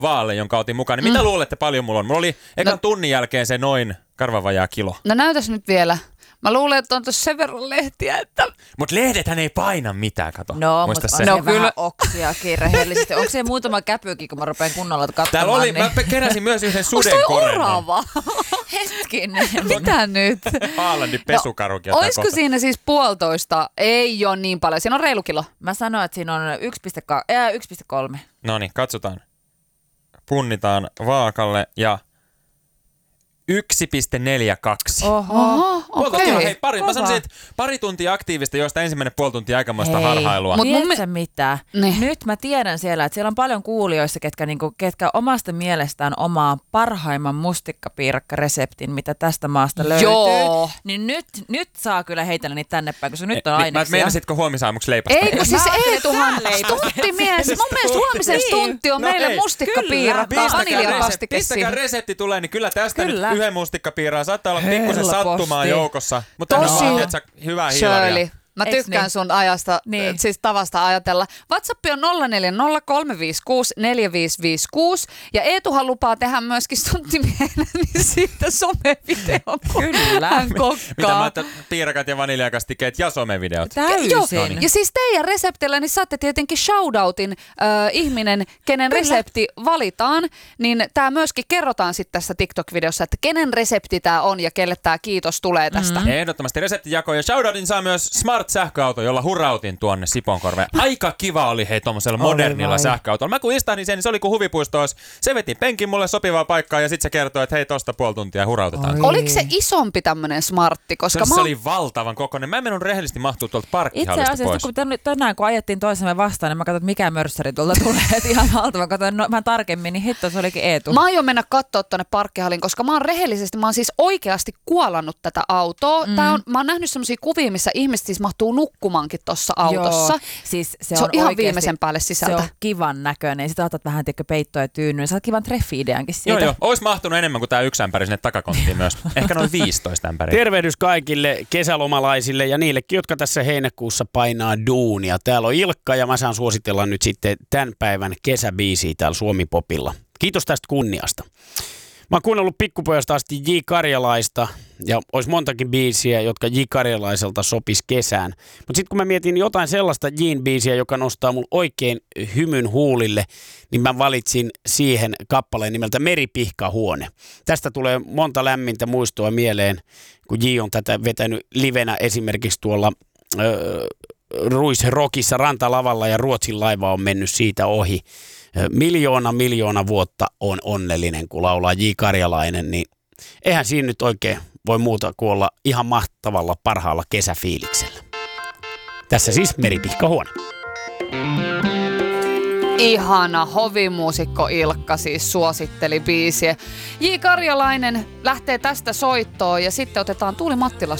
vaalle, jonka otin mukaan. Niin mitä luulette paljon mulla on? Mulla oli ekan tunnin jälkeen se noin karvavajaa kilo. No näytäs nyt vielä. Mä luulen, että on tuossa sen verran lehtiä, että... Mut lehdethän ei paina mitään, kato. No, mutta on no, se kyllä vähän oksiakin rehellisesti. Onko se muutama käpykin, kun mä rupean kunnolla katsomaan? Täällä oli, niin... mä keräsin myös yhden sudenkorennon. Orava? Hetkinen. Mitä nyt? Haalandin pesukarukin. No, olisiko siinä siis 1,5? Ei ole niin paljon. Siinä on reilu kilo. Mä sanoin, että siinä on 1,3. No niin, katsotaan. Punnitaan vaakalle ja 1,42. Oho, okei. Mä sanoisin, että pari tuntia aktiivista, joista ensimmäinen puoli tuntia aikamoista harhailua. Tiedätkö mitä? Niin. Nyt mä tiedän että siellä on paljon kuulijoissa, ketkä omasta mielestään omaa parhaimman mustikkapiirakkareseptin, mitä tästä maasta löytyy. Joo. Niin nyt saa kyllä heitellä niitä tänne päin, koska nyt on aineksia. Meinasitko huomisaamuksi leipasta? Ei, kun siis Eetuhan stunttimies. Mun mielestä huomisen stuntti on meille mustikkapiirakkaa, vaniljapastikesi. Pistäkää resepti tulee, niin kyllä tästä nyt yhden mustikkapiiraan saattaa olla pikkusen sattumaa joukossa. Mutta tosi hyvää hiilaria. Mä tykkään sun ajasta, siis tavasta ajatella. WhatsApp on 0403564556 ja Eetuhan lupaa tehdä myöskin stunttimiehenä niin siitä somevideon. Kyllä. Hän kokkaa. Mitä mä piirakat ja vaniljakastikeet ja somevideot. Täysin. Joo. Ja siis teidän reseptillä niin saatte tietenkin shoutoutin ihminen, kenen resepti valitaan, niin tää myöskin kerrotaan sitten tässä TikTok-videossa, että kenen resepti tää on ja kelle tää kiitos tulee tästä. Ehdottomasti reseptijako ja shoutoutin saa myös Smart-sähköauto, jolla hurautin tuonne Sipoonkorveen. Aika kiva oli tuommoisella modernilla sähköautolla. Mä kun istahdin sen, niin se oli kuin huvipuisto olisi. Se veti penkin mulle sopivaa paikkaa ja sitten se kertoi, että hei, tosta puoli tuntia hurautetaan. Oliko se isompi tämmönen smartti? Koska se oli valtavan kokoinen. Mä en mennyt rehellisesti mahtua tuolta parkkihallista itse pois. asiassa, kun tänään kun ajettiin toisemme vastaan, niin mä katsoin, että mikä mörssäri tuolta tulee. Että ihan valtava. Katsoin vähän tarkemmin, niin hitto, se olikin Eetu. Mä aion mennä katsoa tuonne parkkihallin, koska mä oon siis oikeasti kuolannut tätä autoa. Mä oon nähnyt semmosia kuvia, missä ihmiset siis mahtuu nukkumaankin tuossa autossa. Joo, siis se on ihan viimeisen päälle sisältä. Se on kivan näköinen. Sitten otat vähän peittoa ja tyynnyä. Sä oot kivan treffi-ideankin siitä. Joo. Ois mahtunut enemmän kuin tää yksi ämpäri sinne takakonttiin myös. Ehkä noin 15 ämpäriä. Tervehdys kaikille kesälomalaisille ja niillekin, jotka tässä heinäkuussa painaa duunia. Täällä on Ilkka ja mä saan suositella nyt sitten tämän päivän kesäbiisiä täällä Suomi-popilla. Kiitos tästä kunniasta. Mä oon kuunnellut pikkupojasta asti J. Karjalaista ja olisi montakin biisiä, jotka J. Karjalaiselta sopisi kesään. Mutta sitten kun mä mietin jotain sellaista J:n biisiä, joka nostaa mulle oikein hymyn huulille, niin mä valitsin siihen kappaleen nimeltä Meripihkahuone. Tästä tulee monta lämmintä muistoa mieleen, kun J on tätä vetänyt livenä esimerkiksi tuolla Ruisrockissa rantalavalla ja Ruotsin laiva on mennyt siitä ohi. Miljoona vuotta on onnellinen, kun laulaa J. Karjalainen, niin eihän siinä nyt oikein voi muuta kuin olla ihan mahtavalla parhaalla kesäfiiliksellä. Tässä siis Meripihkahuone. Ihana hovimuusikko Ilkka siis suositteli biisiä. J. Karjalainen lähtee tästä soittoon ja sitten otetaan Tuuli Mattila